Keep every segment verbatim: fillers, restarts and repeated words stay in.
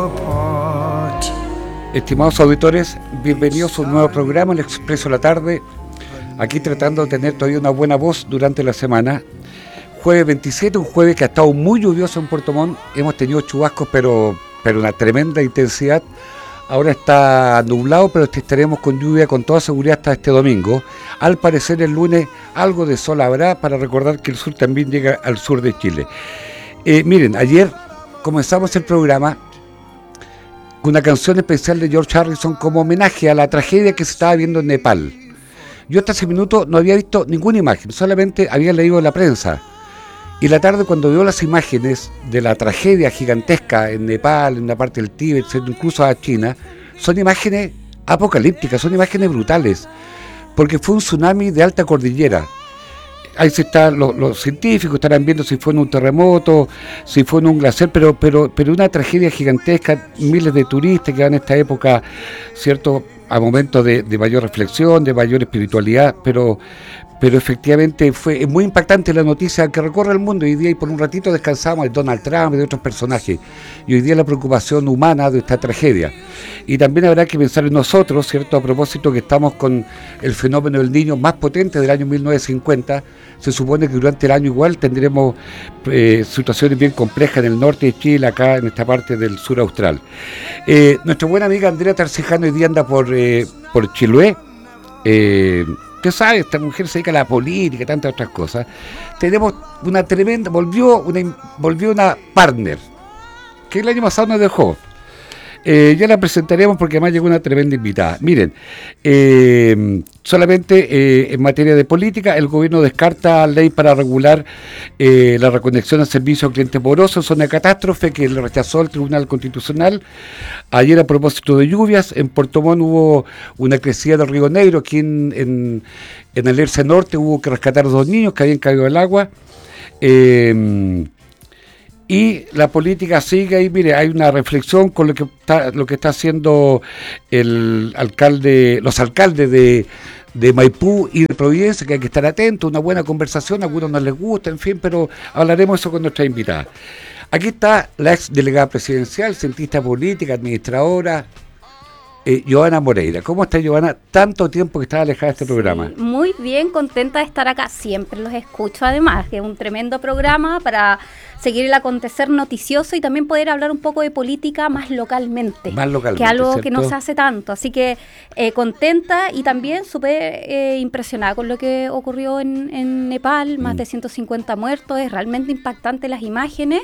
Estimados auditores, bienvenidos a un nuevo programa, El Expreso de la Tarde, aquí tratando de tener todavía una buena voz durante la semana. Jueves veintisiete, un jueves que ha estado muy lluvioso en Puerto Montt, hemos tenido chubascos pero, pero una tremenda intensidad. Ahora está nublado, pero estaremos con lluvia con toda seguridad hasta este domingo. Al parecer el lunes algo de sol habrá, para recordar que el sur también llega al sur de Chile. Eh, miren, ayer comenzamos el programa con una canción especial de George Harrison como homenaje a la tragedia que se estaba viendo en Nepal. Yo hasta ese minuto no había visto ninguna imagen, solamente había leído en la prensa. Y la tarde, cuando veo las imágenes de la tragedia gigantesca en Nepal, en la parte del Tíbet, incluso a China, son imágenes apocalípticas, son imágenes brutales, porque fue un tsunami de alta cordillera. Ahí se están los, los científicos estarán viendo si fue en un terremoto, si fue en un glaciar, pero pero pero una tragedia gigantesca, miles de turistas que van en esta época, cierto, a momentos de, de mayor reflexión, de mayor espiritualidad, pero pero efectivamente fue muy impactante la noticia que recorre el mundo hoy día, y por un ratito descansamos de Donald Trump y de otros personajes, y hoy día la preocupación humana de esta tragedia. Y también habrá que pensar en nosotros, cierto, a propósito que estamos con el fenómeno del Niño más potente del año mil novecientos cincuenta. Se supone que durante el año igual tendremos eh, situaciones bien complejas en el norte de Chile, acá en esta parte del sur austral. Eh, nuestra buena amiga Andrea Tarcijano hoy día anda por, eh, por Chiloé. Eh, Usted sabe, esta mujer se dedica a la política y tantas otras cosas. Tenemos una tremenda, volvió una, volvió una partner, que el año pasado nos dejó. Eh, ya la presentaremos porque además llegó una tremenda invitada. Miren, eh, solamente eh, en materia de política, el gobierno descarta ley para regular eh, la reconexión al servicio a clientes morosos, zona de catástrofe, que le rechazó el Tribunal Constitucional. Ayer, a propósito de lluvias, en Puerto Montt hubo una crecida del Río Negro. Aquí en, en, en el Alerce Norte hubo que rescatar dos niños que habían caído al agua. Eh, Y la política sigue ahí. Mire, hay una reflexión con lo que está, lo que está haciendo el alcalde, los alcaldes de, de Maipú y de Providencia, que hay que estar atentos, una buena conversación, a algunos no les gusta, en fin, pero hablaremos eso con nuestra invitada. Aquí está la ex delegada presidencial, cientista política, administradora, Eh, Joana Moreira. ¿Cómo está, Joana? Tanto tiempo que estaba alejada de este sí, programa. Muy bien, contenta de estar acá. Siempre los escucho, además, que es un tremendo programa para seguir el acontecer noticioso y también poder hablar un poco de política más localmente. Más localmente, que algo ¿cierto? Que no se hace tanto. Así que eh, contenta y también súper eh, impresionada con lo que ocurrió en, en Nepal. Más mm. de ciento cincuenta muertos. Es realmente impactante las imágenes.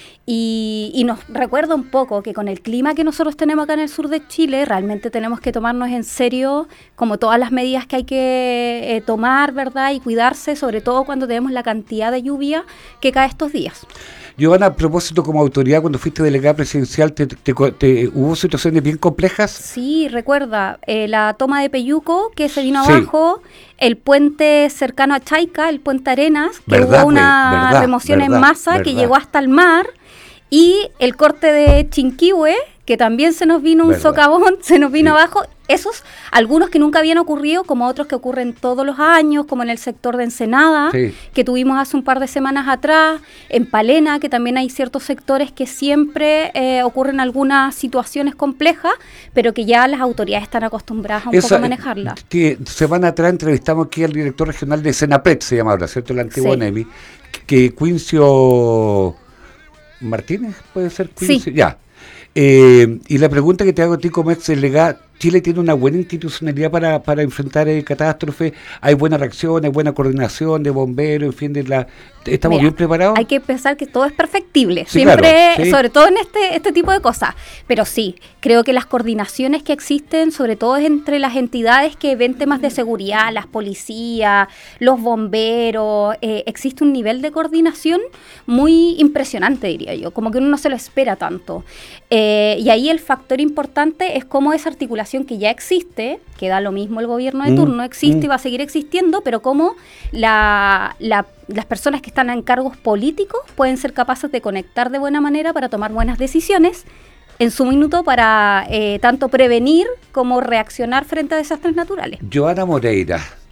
Y, y nos recuerda un poco que con el clima que nosotros tenemos acá en el sur de Chile, realmente tenemos que tomarnos en serio como todas las medidas que hay que eh, tomar, ¿verdad? Y cuidarse, sobre todo cuando tenemos la cantidad de lluvia que cae estos días. Giovanna, a propósito, como autoridad, cuando fuiste delegada presidencial, ¿te, te, te, te, ¿hubo situaciones bien complejas? Sí, recuerda, eh, la toma de Peyuco, que se vino sí. abajo, el puente cercano a Chaica, el puente Arenas, que ¿verdad, hubo una verdad, remoción verdad, en masa verdad. que llegó hasta el mar, y el corte de Chinquihue, que también se nos vino un ¿verdad? Socavón, se nos vino sí. abajo. Esos, algunos que nunca habían ocurrido, como otros que ocurren todos los años, como en el sector de Ensenada, sí. que tuvimos hace un par de semanas atrás, en Palena, que también hay ciertos sectores que siempre eh, ocurren algunas situaciones complejas, pero que ya las autoridades están acostumbradas a un Esa, poco a manejarlas. Que semana atrás entrevistamos aquí al director regional de Senapret, se llama ahora, ¿cierto? El antiguo sí. NEMI, que Quincio Martínez, ¿puede ser Quincio? Sí. Ya. Eh, y la pregunta que te hago a ti como ex delegada, ¿Chile tiene una buena institucionalidad para, para enfrentar el catástrofe? ¿Hay buena reacción, hay buena coordinación de bomberos, en fin, de la estamos Mira, bien preparados? Hay que pensar que todo es perfectible, sí, siempre, claro, sí. sobre todo en este, este tipo de cosas. Pero sí, creo que las coordinaciones que existen, sobre todo entre las entidades que ven temas de seguridad, las policías, los bomberos, eh, existe un nivel de coordinación muy impresionante, diría yo, como que uno no se lo espera tanto. Eh, y ahí el factor importante es cómo esa articulación que ya existe, que da lo mismo el gobierno de mm, turno, existe mm. y va a seguir existiendo, pero cómo la, la, las personas que están en cargos políticos pueden ser capaces de conectar de buena manera para tomar buenas decisiones en su minuto para eh, tanto prevenir como reaccionar frente a desastres naturales. Joana Moreira,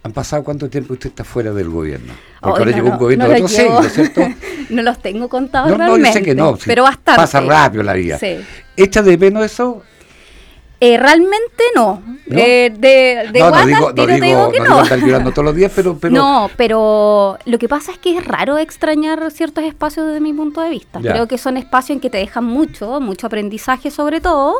¿Han pasado cuánto tiempo usted está fuera del gobierno? Porque Hoy ahora no, llegó no, un gobierno no de lo otro llevo. siglo, ¿cierto? No los tengo contados No, no, realmente. yo sé que no, sí, pero bastante. pasa rápido la vida. Sí. ¿Echa de menos eso? Eh, realmente no. ¿No? Eh, de de no, guata no digo, al tiro no te digo, digo que no no. digo andar llorando todos los días, pero... pero No, pero lo que pasa es que es raro extrañar ciertos espacios desde mi punto de vista. Ya. Creo que son espacios en que te dejan mucho, mucho aprendizaje sobre todo,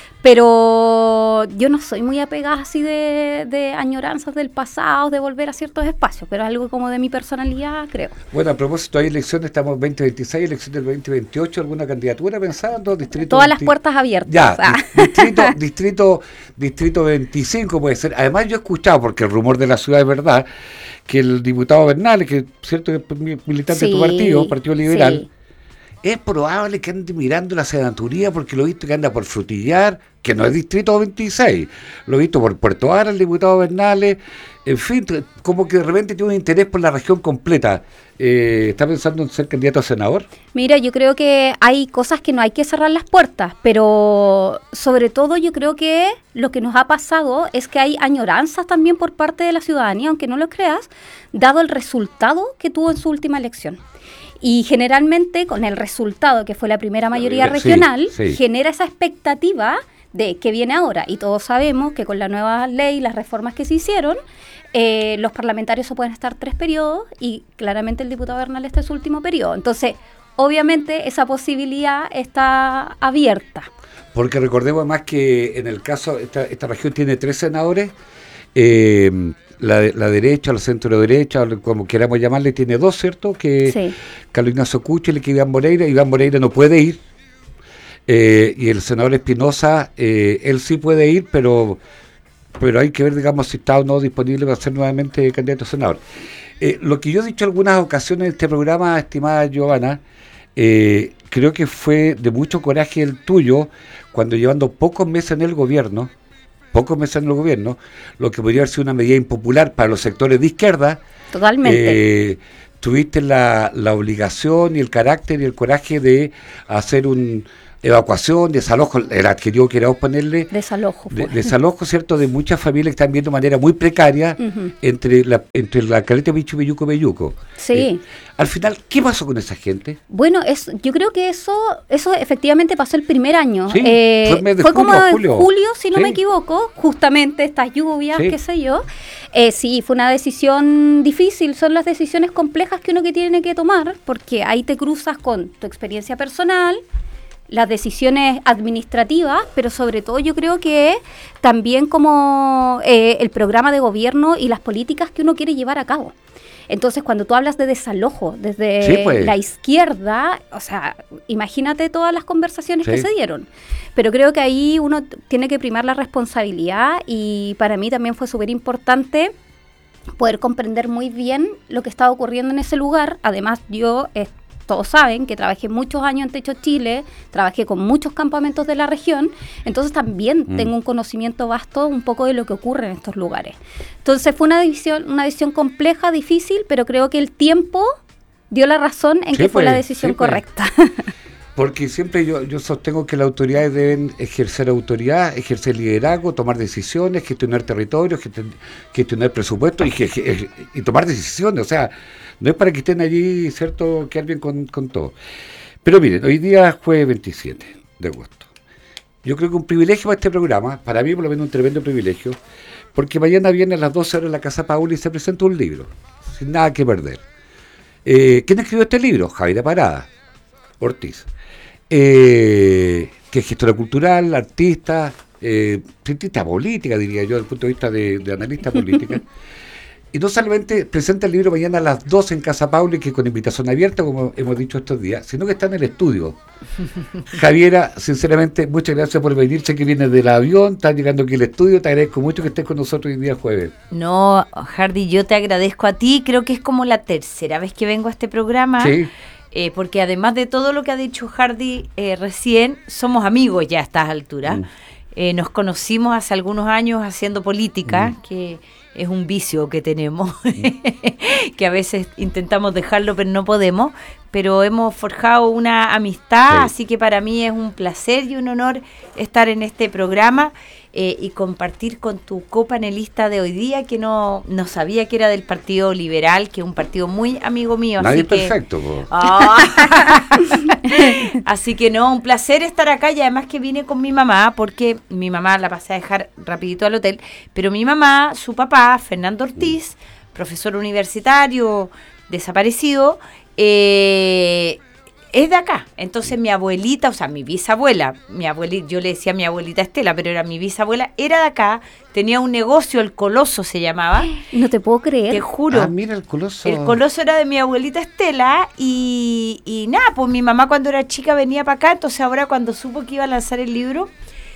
pero yo no soy muy apegada así de, de añoranzas del pasado, de volver a ciertos espacios, pero algo como de mi personalidad, creo. Bueno, a propósito, hay elecciones, estamos en veinte veintiséis, elecciones del veinte veintiocho, ¿alguna candidatura pensando? Distrito Todas las veinti puertas abiertas. Ya, Ah. di- distrito, distrito, distrito veinticinco puede ser. Además yo he escuchado, porque el rumor de la ciudad es verdad, que el diputado Bernal, que cierto es mi- militante de tu Sí, partido, Partido Liberal, sí. es probable que ande mirando la senaturía, porque lo he visto que anda por Frutillar, que no es distrito veintiséis, lo he visto por Puerto Ara, el diputado Bernales, en fin, t- como que de repente tiene un interés por la región completa. Eh, ¿Está pensando en ser candidato a senador? Mira, yo creo que hay cosas que no hay que cerrar las puertas, pero sobre todo yo creo que lo que nos ha pasado es que hay añoranzas también por parte de la ciudadanía, aunque no lo creas, dado el resultado que tuvo en su última elección. Y generalmente con el resultado, que fue la primera mayoría Sí, regional, sí. genera esa expectativa de qué viene ahora. Y todos sabemos que con la nueva ley, las reformas que se hicieron, eh, los parlamentarios se pueden estar tres periodos y claramente el diputado Bernal está en su último periodo. Entonces, obviamente esa posibilidad está abierta. Porque recordemos además que en el caso, esta, esta región tiene tres senadores, eh, la, la derecha, la centro derecha, como queramos llamarle, tiene dos, ¿cierto? Que Sí. Carlos Ignacio Kuchel y que Iván Moreira. Iván Moreira no puede ir, eh, y el senador Espinosa, eh, él sí puede ir, pero pero hay que ver, digamos, si está o no disponible para ser nuevamente candidato a senador. Eh, lo que yo he dicho en algunas ocasiones en este programa, estimada Giovanna, eh, creo que fue de mucho coraje el tuyo, cuando llevando pocos meses en el gobierno, pocos meses en el gobierno, lo que podría haber sido una medida impopular para los sectores de izquierda, Totalmente. eh, tuviste la, la obligación y el carácter y el coraje de hacer un evacuación, desalojo, el adjetivo que queríamos ponerle, Desalojo. de, fue. desalojo, ¿cierto?, de muchas familias que están viendo de manera muy precaria Ujú. entre la entre la caleta Bichu, Beyuco, Beyuco. Sí. Eh, al final, ¿qué pasó con esa gente? Bueno, es, yo creo que eso eso efectivamente pasó el primer año. Sí, Eh, fue el mes de fue julio, como en julio. julio, si no Sí. me equivoco, justamente estas lluvias, Sí. qué sé yo. Eh, sí, fue una decisión difícil, son las decisiones complejas que uno que tiene que tomar, porque ahí te cruzas con tu experiencia personal, las decisiones administrativas, pero sobre todo yo creo que también como eh, el programa de gobierno y las políticas que uno quiere llevar a cabo. Entonces, cuando tú hablas de desalojo desde Sí, pues. la izquierda, o sea, imagínate todas las conversaciones que Sí. se dieron. Pero creo que ahí uno t- tiene que primar la responsabilidad y para mí también fue súper importante poder comprender muy bien lo que estaba ocurriendo en ese lugar. Además, yo, eh, todos saben que trabajé muchos años en Techo Chile, trabajé con muchos campamentos de la región, entonces también Mm. tengo un conocimiento vasto un poco de lo que ocurre en estos lugares. Entonces fue una decisión, una decisión compleja, difícil, pero creo que el tiempo dio la razón en Sí, que fue pues, la decisión sí, pues. correcta. Porque siempre yo, yo sostengo que las autoridades deben ejercer autoridad, ejercer liderazgo, tomar decisiones, gestionar territorios, gestion- gestionar presupuestos y, ge- ge- y tomar decisiones. O sea, no es para que estén allí, ¿cierto?, quedar bien con, con todo. Pero miren, hoy día es jueves veintisiete de agosto. Yo creo que un privilegio para este programa, para mí por lo menos un tremendo privilegio, porque mañana viene a las doce horas en la Casa Paula y se presenta un libro, sin nada que perder. Eh, ¿Quién escribió este libro? Javiera Parada Ortiz. Eh, que es gestora cultural, artista, eh, artista política, diría yo, desde el punto de vista de, de analista política. Y no solamente presenta el libro mañana a las doce en Casa Paula, y que con invitación abierta, como hemos dicho estos días, sino que está en el estudio. Javiera, sinceramente, muchas gracias por venir. Sé que vienes del avión, estás llegando aquí al estudio. Te agradezco mucho que estés con nosotros hoy día jueves. No, Hardy, yo te agradezco a ti. Creo que es como la tercera vez que vengo a este programa. Sí. Eh, porque además de todo lo que ha dicho Hardy eh, recién, somos amigos ya a estas alturas. Mm. Eh, nos conocimos hace algunos años haciendo política, Mm. que es un vicio que tenemos, que a veces intentamos dejarlo pero no podemos, pero hemos forjado una amistad, Sí. así que para mí es un placer y un honor estar en este programa. eh, y compartir con tu copanelista de hoy día, que no, no sabía que era del Partido Liberal, que es un partido muy amigo mío. Nadie así que, perfecto. Oh. Así que no, un placer estar acá, y además que vine con mi mamá, porque mi mamá la pasé a dejar rapidito al hotel, pero mi mamá, su papá, Fernando Ortiz, profesor universitario desaparecido, eh, es de acá. Entonces mi abuelita, o sea, mi bisabuela, mi abuelita, yo le decía a mi abuelita Estela, pero era mi bisabuela, era de acá, tenía un negocio, el Coloso se llamaba. No te puedo creer. Te juro. Ah, mira, el Coloso. El Coloso era de mi abuelita Estela, y, y nada, pues mi mamá cuando era chica venía para acá, entonces ahora cuando supo que iba a lanzar el libro,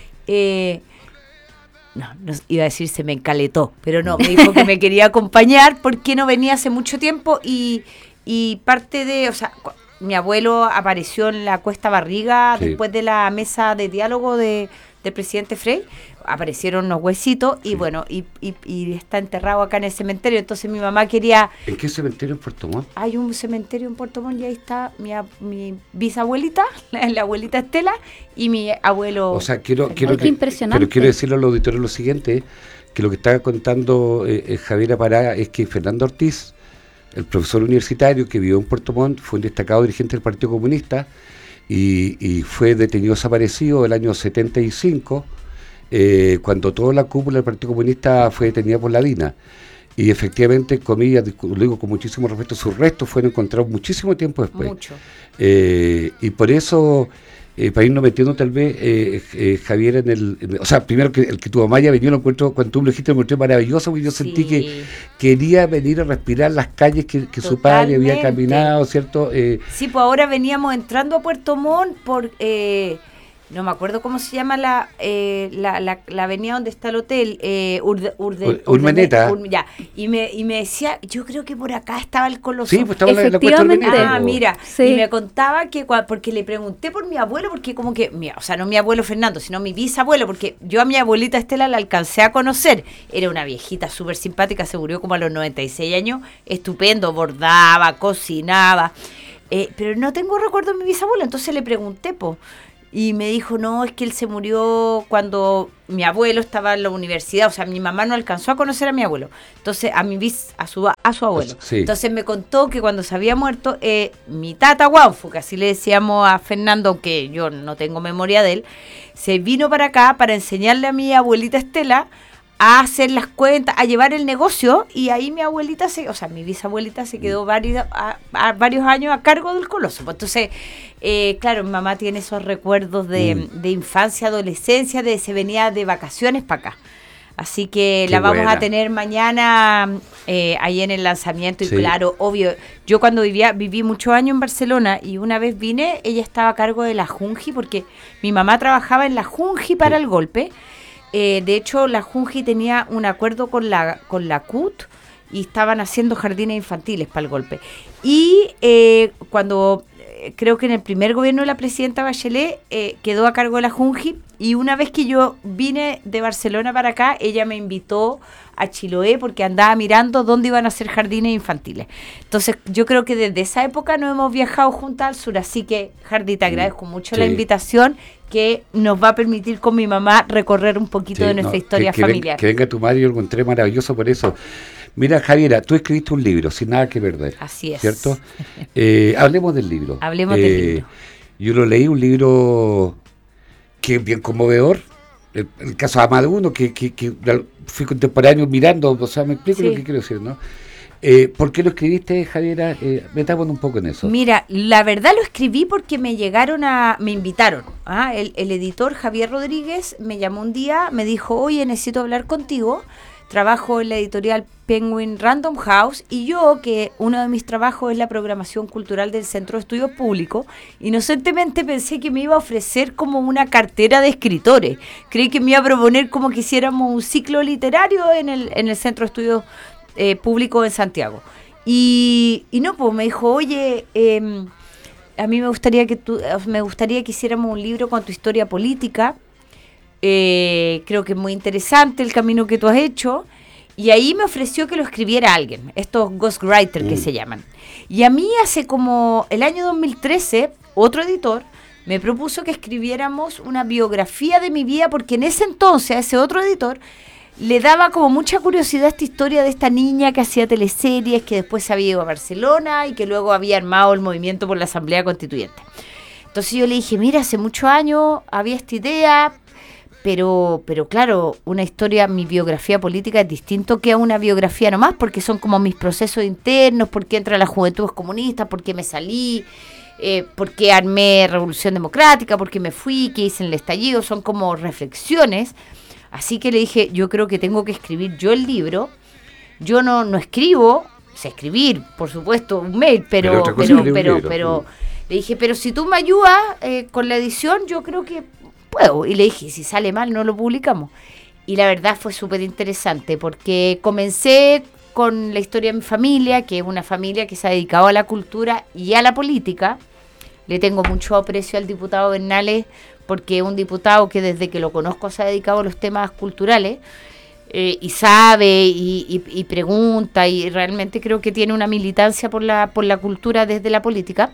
eh, no, no iba a decir se me encaletó, pero no, me dijo que me quería acompañar porque no venía hace mucho tiempo, y, y parte de, o sea, mi abuelo apareció en la Cuesta Barriga, sí, después de la mesa de diálogo de, del presidente Frey, aparecieron unos huesitos, y sí, bueno, y, y, y está enterrado acá en el cementerio. Entonces mi mamá quería... ¿En qué cementerio en Puerto Montt? Hay un cementerio en Puerto Montt, y ahí está mi, mi bisabuelita, la, la abuelita Estela, y mi abuelo... O sea, quiero, quiero, Ay, qué impresionante. Pero quiero decirle a los auditores lo siguiente, que lo que está contando eh, eh, Javiera Pará es que Fernando Ortiz, el profesor universitario que vivió en Puerto Montt, fue un destacado dirigente del Partido Comunista, y, y fue detenido desaparecido el año setenta y cinco, eh, cuando toda la cúpula del Partido Comunista fue detenida por la DINA. Y efectivamente, comillas, lo digo con muchísimo respeto, sus restos fueron encontrados muchísimo tiempo después. Mucho. Eh, y por eso... Eh, para irnos metiendo tal vez, eh, eh, Javier, en el, en, o sea, primero que el que tu mamá haya venido, lo encuentro, cuando tú me lo dijiste, lo encontré maravilloso, porque yo sí, sentí que quería venir a respirar las calles que, que su padre había caminado, ¿cierto? Eh, sí, pues ahora veníamos entrando a Puerto Montt por... Eh, no me acuerdo cómo se llama la eh, la, la, la avenida donde está el hotel, eh, Urde, Urde, Urmeneta. Urde, ya, y me, y me decía, yo creo que por acá estaba el Coloso. Sí, pues estaba la, la cuesta Urmeneta. Ah, mira, sí. Y me contaba que, porque le pregunté por mi abuelo, porque como que, o sea, no mi abuelo Fernando, sino mi bisabuelo, porque yo a mi abuelita Estela la alcancé a conocer, era una viejita súper simpática, se murió como a los noventa y seis años, estupendo, bordaba, cocinaba, eh, pero no tengo recuerdo de mi bisabuelo, entonces le pregunté, po, y me dijo, no, es que él se murió cuando mi abuelo estaba en la universidad, o sea, mi mamá no alcanzó a conocer a mi abuelo, entonces a mi bis, a su a su abuelo. Sí. Entonces me contó que cuando se había muerto, eh, mi tata Guanfu, que así le decíamos a Fernando, aunque yo no tengo memoria de él, se vino para acá para enseñarle a mi abuelita Estela a hacer las cuentas, a llevar el negocio, y ahí mi abuelita, se, o sea, mi bisabuelita se quedó varios, a, a varios años a cargo del Coloso. Pues entonces, eh, claro, mi mamá tiene esos recuerdos de, mm. de infancia, adolescencia, de se venía de vacaciones para acá. Así que Qué la vamos buena. a tener mañana eh, ahí en el lanzamiento. Sí. Y claro, obvio, yo cuando vivía, viví muchos años en Barcelona, y una vez vine, ella estaba a cargo de la Junji, porque mi mamá trabajaba en la Junji para sí. el golpe. Eh, de hecho, la Junji tenía un acuerdo con la con la C U T, y estaban haciendo jardines infantiles para el golpe. Y eh, cuando, eh, creo que en el primer gobierno de la presidenta Bachelet, eh, quedó a cargo de la Junji, y una vez que yo vine de Barcelona para acá, ella me invitó a Chiloé porque andaba mirando dónde iban a hacer jardines infantiles. Entonces, yo creo que desde esa época no hemos viajado juntas al sur, así que, Jardi, te agradezco mucho sí. la invitación, que nos va a permitir con mi mamá recorrer un poquito sí, de nuestra no, historia que, que familiar. Ven, que venga tu madre, yo lo encontré maravilloso por eso. Mira, Javiera, tú escribiste un libro, Sin nada que perder. Así es. ¿Cierto? eh, hablemos del libro. Hablemos eh, del libro. Yo lo leí, un libro que es bien conmovedor. El, el caso de Amadou, que, que, que fui contemporáneo mirando, o sea, me explico sí. lo que quiero decir, ¿no? Eh, ¿Por qué lo escribiste, Javiera? Eh, metámonos un poco en eso. Mira, la verdad lo escribí porque me llegaron a, me invitaron. ¿ah? El, el editor Javier Rodríguez me llamó un día, me dijo, oye, necesito hablar contigo. Trabajo en la editorial Penguin Random House, y yo, que uno de mis trabajos es la programación cultural del Centro de Estudios Públicos, inocentemente pensé que me iba a ofrecer como una cartera de escritores. Creí que me iba a proponer como que hiciéramos un ciclo literario en el, en el Centro de Estudios eh, Públicos en Santiago. Y, y no, pues me dijo, oye, eh, a mí me gustaría que tú, me gustaría que hiciéramos un libro con tu historia política. Eh, creo que es muy interesante el camino que tú has hecho, y ahí me ofreció que lo escribiera alguien, estos ghostwriters mm. que se llaman. Y a mí hace como el año dos mil trece, otro editor me propuso que escribiéramos una biografía de mi vida, porque en ese entonces a ese otro editor le daba como mucha curiosidad esta historia de esta niña que hacía teleseries, que después se había ido a Barcelona y que luego había armado el movimiento por la Asamblea Constituyente. Entonces yo le dije, mira, hace muchos años había esta idea, pero, pero claro, una historia, mi biografía política es distinto que a una biografía nomás, porque son como mis procesos internos, por qué entré a las Juventudes Comunistas, por qué me salí, eh, por qué armé Revolución Democrática, por qué me fui, qué hice en el estallido, son como reflexiones. Así que le dije, yo creo que tengo que escribir yo el libro. Yo no, no escribo, sé escribir, por supuesto, un mail, pero, pero, pero, pero, pero le dije, pero si tú me ayudas eh, con la edición, yo creo que puedo. Y le dije, si sale mal, no lo publicamos. Y la verdad fue súper interesante, porque comencé con la historia de mi familia, que es una familia que se ha dedicado a la cultura y a la política. Le tengo mucho aprecio al diputado Bernales, porque es un diputado que desde que lo conozco se ha dedicado a los temas culturales, eh, y sabe y, y, y pregunta, y realmente creo que tiene una militancia por la, por la cultura desde la política.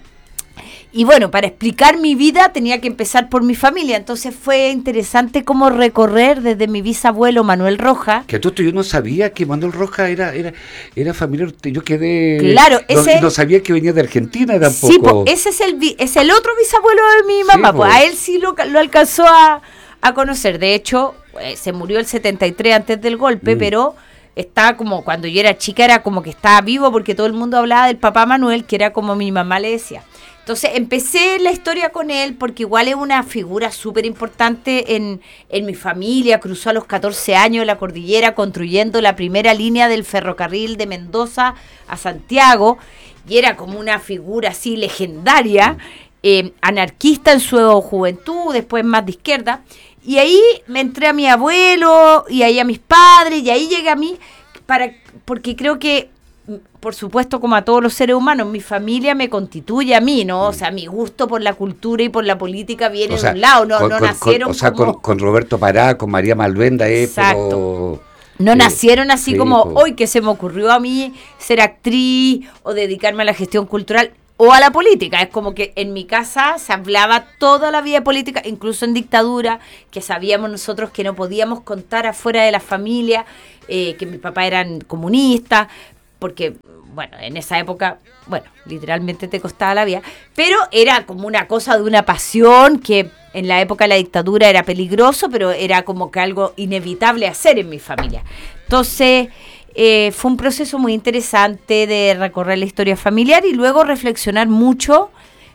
Y bueno, para explicar mi vida tenía que empezar por mi familia, entonces fue interesante como recorrer desde mi bisabuelo Manuel Rojas. Que tú, yo no sabía que Manuel Rojas era era era familiar, yo quedé... Claro, ese... No, no sabía que venía de Argentina tampoco. Sí, pues, ese es el, es el otro bisabuelo de mi mamá, sí, pues a él sí lo, lo alcanzó a, a conocer, de hecho, eh, se murió el setenta y tres antes del golpe, mm. pero... estaba como, cuando yo era chica, era como que estaba vivo, porque todo el mundo hablaba del papá Manuel, que era como mi mamá le decía. Entonces empecé la historia con él, porque igual es una figura súper importante en, en mi familia. Cruzó a los catorce años de la cordillera construyendo la primera línea del ferrocarril de Mendoza a Santiago, y era como una figura así legendaria, eh, anarquista en su juventud, después más de izquierda. Y ahí me entré a mi abuelo, y ahí a mis padres, y ahí llegué a mí, para, porque creo que, por supuesto, como a todos los seres humanos, mi familia me constituye a mí, ¿no? O sea, mi gusto por la cultura y por la política viene o sea, de un lado, no, con, no con, nacieron con, o sea, como... con, con Roberto Pará, con María Malvenda, eh, Exacto. Pero... No sí, nacieron así sí, como, pues. hoy que se me ocurrió a mí ser actriz o dedicarme a la gestión cultural o a la política. Es como que en mi casa se hablaba toda la vida política, incluso en dictadura, que sabíamos nosotros que no podíamos contar afuera de la familia, eh, que mis papás eran comunistas, porque, bueno, en esa época, bueno, literalmente te costaba la vida, pero era como una cosa de una pasión que en la época de la dictadura era peligroso, pero era como que algo inevitable hacer en mi familia. Entonces... Eh, fue un proceso muy interesante de recorrer la historia familiar y luego reflexionar mucho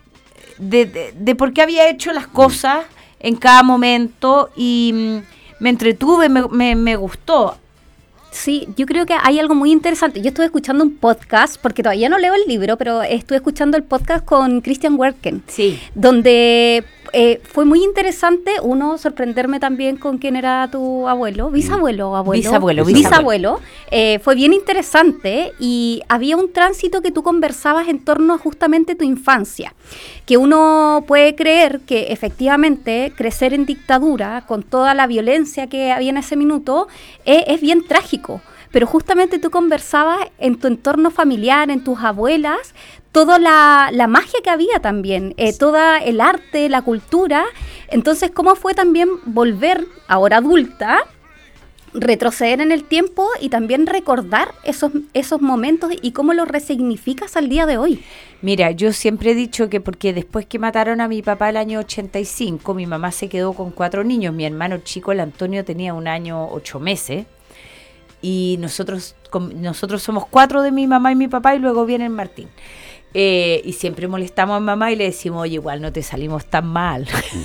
de, de, de por qué había hecho las cosas en cada momento, y mm, me entretuve, me, me, me gustó. Sí, yo creo que hay algo muy interesante. Yo estuve escuchando un podcast, porque todavía no leo el libro, pero estuve escuchando el podcast con Christian Werken, sí. donde eh, fue muy interesante, uno, sorprenderme también con quién era tu abuelo, bisabuelo o abuelo. Bisabuelo, bisabuelo. bisabuelo. Eh, fue bien interesante, y había un tránsito que tú conversabas en torno a justamente tu infancia, que uno puede creer que efectivamente crecer en dictadura, con toda la violencia que había en ese minuto, eh, es bien trágico. Pero justamente tú conversabas en tu entorno familiar, en tus abuelas, toda la, la magia que había también, eh, todo el arte, la cultura. Entonces, ¿cómo fue también volver, ahora adulta, retroceder en el tiempo y también recordar esos, esos momentos y cómo los resignificas al día de hoy? Mira, yo siempre he dicho que porque después que mataron a mi papá el año ochenta y cinco, mi mamá se quedó con cuatro niños. Mi hermano chico, el Antonio, tenía un año, ocho meses. Y nosotros con, nosotros somos cuatro de mi mamá y mi papá, y luego viene el Martín. Eh, y siempre molestamos a mamá y le decimos, oye, igual no te salimos tan mal.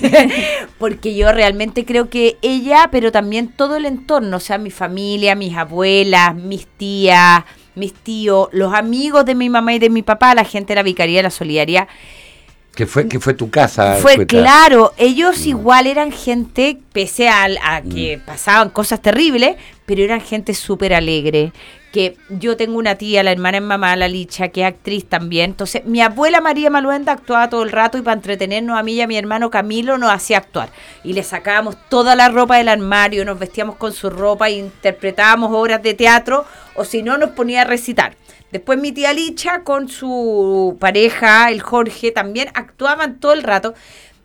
Porque yo realmente creo que ella, pero también todo el entorno, o sea, mi familia, mis abuelas, mis tías, mis tíos, los amigos de mi mamá y de mi papá, la gente de la Vicaría de la Solidaridad. Que fue, que fue tu casa. Fue, fue claro, ellos igual eran gente, pese a, a que mm. pasaban cosas terribles, pero eran gente súper alegre. Que yo tengo una tía, la hermana en mamá, la Licha, que es actriz también. Entonces, mi abuela María Maluenda actuaba todo el rato, y para entretenernos a mí y a mi hermano Camilo nos hacía actuar. Y le sacábamos toda la ropa del armario, nos vestíamos con su ropa e interpretábamos obras de teatro, o si no, nos ponía a recitar. Después mi tía Licha con su pareja, el Jorge, también actuaban todo el rato.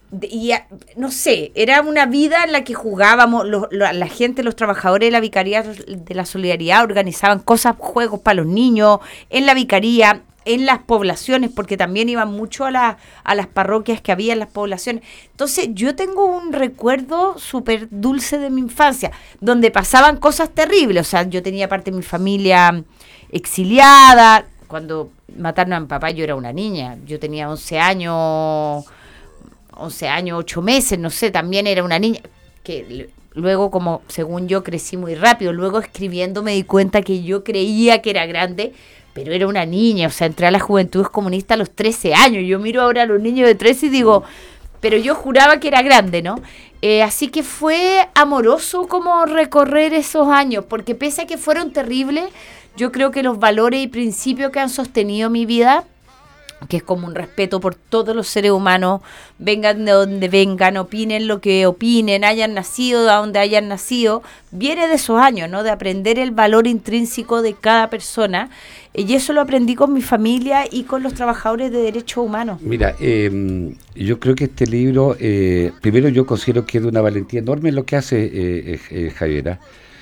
de- y a- no sé, era una vida en la que jugábamos, lo- lo- la gente, los trabajadores de la Vicaría de la Solidaridad organizaban cosas, juegos para los niños, en la Vicaría, en las poblaciones, porque también iban mucho a, la, a las parroquias que había en las poblaciones. Entonces yo tengo un recuerdo súper dulce de mi infancia, donde pasaban cosas terribles. O sea, yo tenía parte de mi familia exiliada. Cuando mataron a mi papá yo era una niña, yo tenía once años, once años, ocho meses, no sé, también era una niña, que l- luego como según yo crecí muy rápido, luego escribiendo me di cuenta que yo creía que era grande, pero era una niña. O sea, entré a la Juventudes Comunistas a los trece años, yo miro ahora a los niños de trece y digo, pero yo juraba que era grande, ¿no? Eh, así que fue amoroso como recorrer esos años, porque pese a que fueron terribles, yo creo que los valores y principios que han sostenido mi vida, que es como un respeto por todos los seres humanos, vengan de donde vengan, opinen lo que opinen, hayan nacido de donde hayan nacido, viene de esos años, ¿no? De aprender el valor intrínseco de cada persona. Eh, Y eso lo aprendí con mi familia y con los trabajadores de derechos humanos. Mira, eh, yo creo que este libro, eh, primero yo considero que es de una valentía enorme lo que hace eh, eh, eh, Javiera.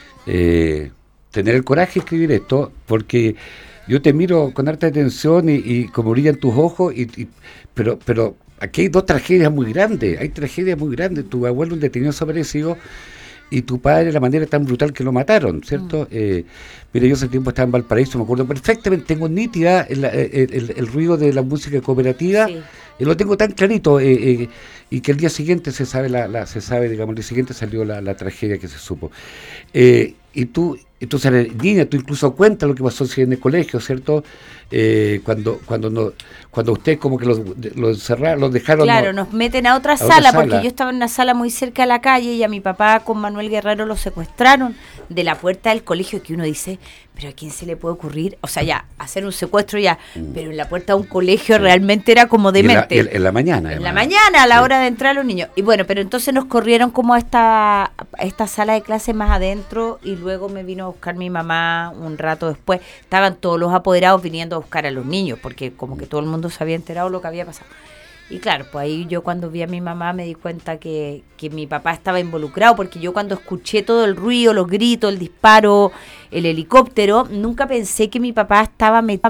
Eh, tener el coraje de escribir esto, porque yo te miro con harta atención y, y como brillan tus ojos, y, y- pero pero aquí hay dos tragedias muy grandes, hay tragedias muy grandes. Tu abuelo, un detenido desaparecido, y tu padre, la manera tan brutal que lo mataron, ¿cierto? Mm. Eh, mira, yo ese tiempo estaba en Valparaíso, me acuerdo perfectamente, tengo nítida el, el, el, el ruido de la música cooperativa, Sí. y lo tengo tan clarito, eh, eh, y que el día siguiente se sabe, la, la, se sabe, digamos, el día siguiente salió la, la tragedia que se supo. Eh, y tú, entonces eres niña, tú incluso cuentas lo que pasó sí, en el colegio, ¿cierto? Eh, cuando cuando no, cuando usted como que los, los encerraron, los dejaron... Claro, no, nos meten a otra a otra sala, sala. porque yo estaba en una sala muy cerca de la calle y a mi papá con Manuel Guerrero lo secuestraron de la puerta del colegio, que uno dice, pero ¿a quién se le puede ocurrir? O sea, ya, hacer un secuestro ya, Mm. pero en la puerta de un colegio realmente era como y en la, demente. y en- en la mañana. En la además. mañana, a la Sí. hora de entrar los niños. Y bueno, pero entonces nos corrieron como a esta, a esta sala de clase más adentro y luego me vino a buscar mi mamá un rato después. Estaban todos los apoderados viniendo a buscar a los niños porque como que todo el mundo se había enterado lo que había pasado. Y claro, pues ahí yo cuando vi a mi mamá me di cuenta que, que mi papá estaba involucrado, porque yo cuando escuché todo el ruido, los gritos, el disparo, el helicóptero, nunca pensé que mi papá estaba metido